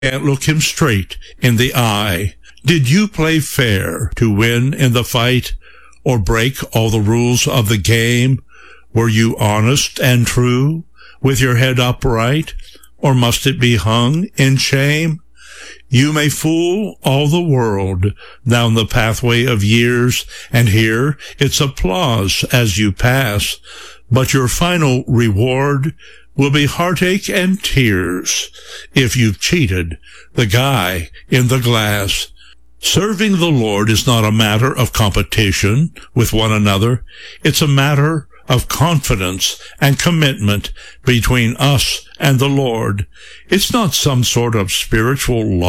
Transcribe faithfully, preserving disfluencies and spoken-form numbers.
can't look him straight in the eye. Did you play fair to win in the fight, or break all the rules of the game? Were you honest and true, with your head upright, or must it be hung in shame? You may fool all the world down the pathway of years, and hear its applause as you pass, but your final reward will be heartache and tears if you've cheated the guy in the glass. Serving the Lord is not a matter of competition with one another. It's a matter of confidence and commitment between us and the Lord. It's not some sort of spiritual law